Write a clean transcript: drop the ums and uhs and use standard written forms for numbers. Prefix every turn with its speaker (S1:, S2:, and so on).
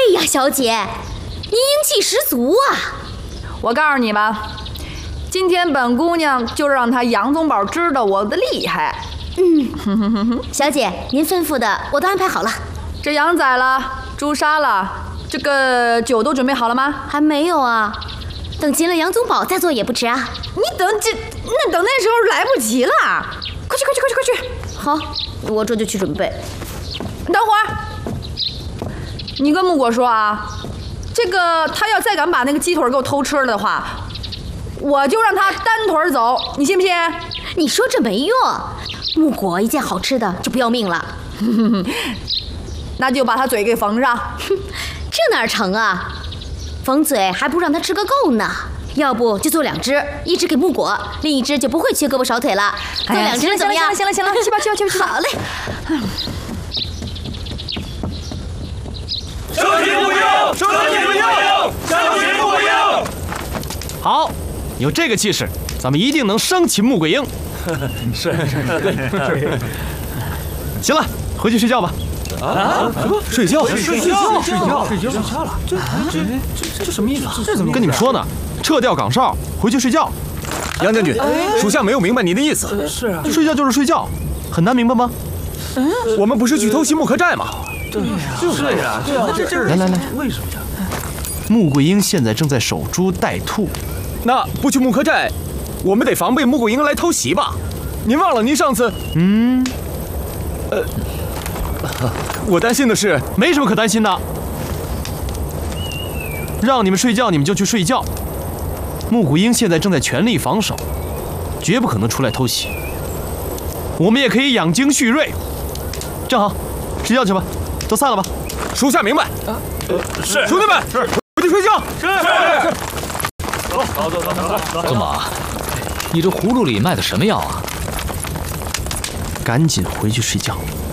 S1: 呀，小姐，您英气十足啊！
S2: 我告诉你吧，今天本姑娘就让他杨宗保知道我的厉害。
S1: 小姐，您吩咐的我都安排好了。
S2: 这羊宰了，猪杀了，这个酒都准备好了吗？
S1: 还没有啊，等擒了杨宗保再做也不迟啊。
S2: 你等那时候来不及了，快去！
S1: 好，我这就去准备。
S2: 等会儿，你跟木果说啊，这个他要再敢把那个鸡腿给我偷吃了的话，我就让他单腿走，你信不信？
S1: 你说这没用，木果一见好吃的就不要命了。
S2: 那就把他嘴给缝上。
S1: 这哪成啊？缝嘴还不让他吃个够呢。要不就做2只，一只给木果，另一只就不会缺胳膊少腿了。做2只怎么样？
S2: 行了，去吧。
S1: 好嘞。
S3: 生擒木鹰！
S4: 好，有这个气势，咱们一定能生擒穆桂英。
S3: 是。
S4: 行了，回去睡觉吧。
S3: 啊？什么？
S4: 睡觉了？
S3: 这什么意思？这怎么
S4: 跟你们说呢？撤掉岗哨，回去睡觉。
S5: 杨将军，属下没有明白你的意思。
S3: 是啊，
S4: 睡觉就是睡觉，很难明白吗？
S5: 我们不是去偷袭木刻寨吗？
S3: 对呀，
S4: 来，
S3: 为什么呀？
S4: 穆桂英现在正在守株待兔，
S5: 那不去木刻寨，我们得防备穆桂英来偷袭吧？您忘了您上次……我担心的是，
S4: 没什么可担心的。让你们睡觉，你们就去睡觉。穆桂英现在正在全力防守，绝不可能出来偷袭。我们也可以养精蓄锐。正好，睡觉去吧，都散了吧。
S5: 属下明白。是，兄弟们，是回去睡觉。是。
S6: 走。怎么，你这葫芦里卖的什么药啊？
S4: 赶紧回去睡觉。